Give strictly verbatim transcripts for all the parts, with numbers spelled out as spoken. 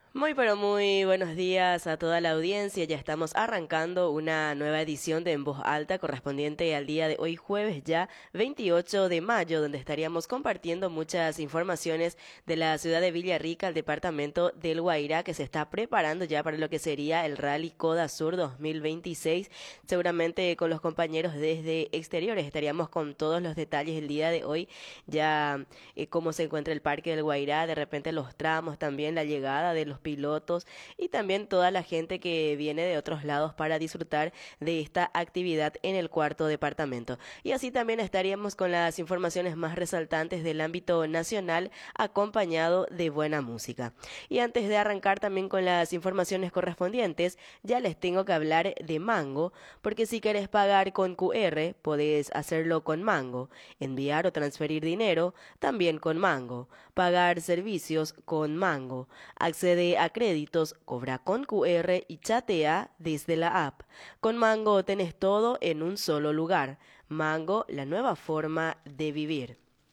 Muy pero muy buenos días a toda la audiencia. Ya estamos arrancando una nueva edición de En Voz Alta correspondiente al día de hoy jueves ya veintiocho de mayo, donde estaríamos compartiendo muchas informaciones de la ciudad de Villarrica, el departamento del Guairá, que se está preparando ya para lo que sería el Rally Coda Sur dos mil veintiséis. Seguramente con los compañeros desde exteriores estaríamos con todos los detalles el día de hoy, ya eh, cómo se encuentra el Parque del Guairá, de repente los tramos, también la llegada de los pilotos y también toda la gente que viene de otros lados para disfrutar de esta actividad en el cuarto departamento. Y así también estaríamos con las informaciones más resaltantes del ámbito nacional, acompañado de buena música. Y antes de arrancar también con las informaciones correspondientes, ya les tengo que hablar de Mango, porque si querés pagar con Q R, podés hacerlo con Mango, enviar o transferir dinero también con Mango, pagar servicios con Mango, accede a créditos, cobra con Q R y chatea desde la app. Con Mango tenés todo en un solo lugar. Mango, la nueva forma de vivir.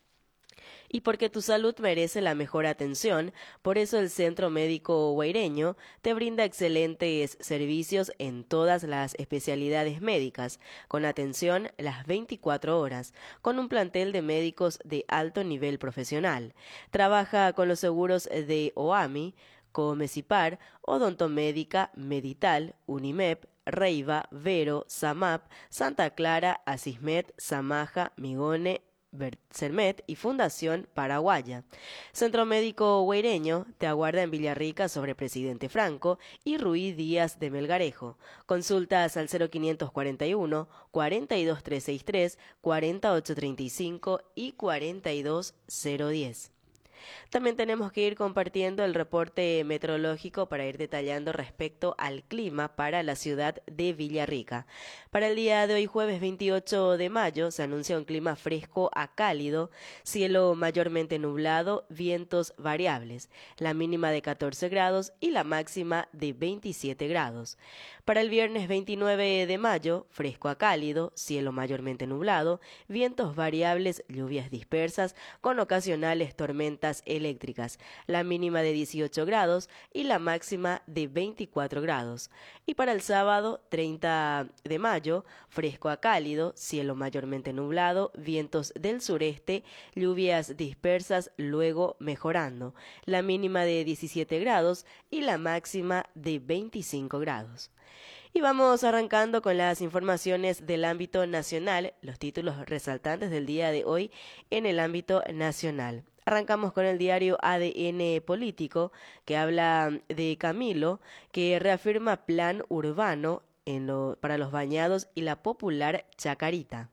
Y porque tu salud merece la mejor atención, por eso el Centro Médico Guaireño te brinda excelentes servicios en todas las especialidades médicas, con atención las veinticuatro horas, con un plantel de médicos de alto nivel profesional. Trabaja con los seguros de OAMI, Comecipar, Odontomédica, Medital, Unimep, Reiva, Vero, Samap, Santa Clara, Asismed, Samaja, Migone, Cermet y Fundación Paraguaya. Centro Médico Guaireño te aguarda en Villarrica sobre Presidente Franco y Ruiz Díaz de Melgarejo. Consultas al cero quinientos cuarenta y uno, cuarenta y dos trescientos sesenta y tres, cuarenta y ocho treinta y cinco y cuarenta y dos cero diez. También tenemos que ir compartiendo el reporte meteorológico para ir detallando respecto al clima para la ciudad de Villarrica. Para el día de hoy, jueves veintiocho de mayo, se anuncia un clima fresco a cálido, cielo mayormente nublado, vientos variables, la mínima de catorce grados y la máxima de veintisiete grados. Para el viernes veintinueve de mayo, fresco a cálido, cielo mayormente nublado, vientos variables, lluvias dispersas con ocasionales tormentas eléctricas, la mínima de dieciocho grados y la máxima de veinticuatro grados. Y para el sábado treinta de mayo, fresco a cálido, cielo mayormente nublado, vientos del sureste, lluvias dispersas, luego mejorando, la mínima de diecisiete grados y la máxima de veinticinco grados. Y vamos arrancando con las informaciones del ámbito nacional, los títulos resaltantes del día de hoy en el ámbito nacional. Arrancamos con el diario A D N Político, que habla de Camilo, que reafirma plan urbano en lo, para los bañados y la popular Chacarita.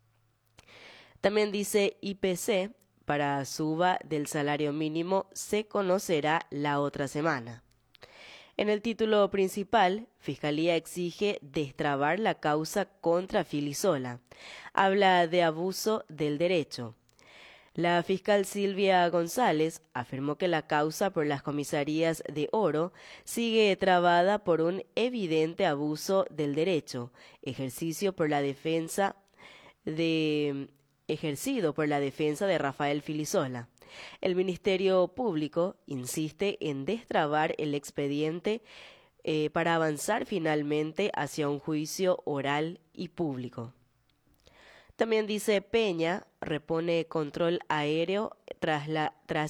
También dice I P C, para suba del salario mínimo se conocerá la otra semana. En el título principal, Fiscalía exige destrabar la causa contra Filisola. Habla de abuso del derecho. La fiscal Silvia González afirmó que la causa por las comisarías de Oro sigue trabada por un evidente abuso del derecho, ejercicio por la defensa de ejercido por la defensa de Rafael Filisola. El Ministerio Público insiste en destrabar el expediente eh, para avanzar finalmente hacia un juicio oral y público. También dice Peña repone control aéreo tras la tras